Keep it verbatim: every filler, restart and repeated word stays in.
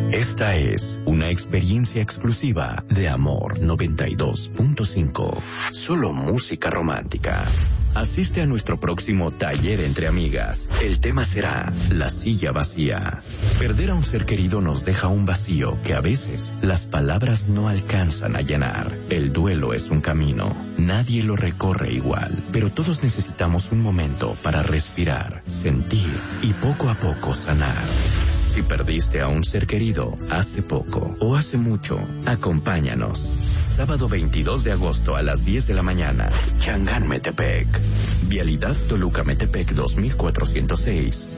Esta es una experiencia exclusiva de Amor noventa y dos punto cinco. Solo música romántica. Asiste a nuestro próximo taller entre amigas. El tema será la silla vacía. Perder a un ser querido nos deja un vacío que a veces las palabras no alcanzan a llenar. El duelo es un camino. Nadie lo recorre igual, pero todos necesitamos un momento para respirar, sentir y poco a poco sanar. Si perdiste a un ser querido hace poco o hace mucho, acompáñanos. Sábado veintidós de agosto a las diez de la mañana, Changán Metepec. Vialidad Toluca Metepec dos mil cuatrocientos seis.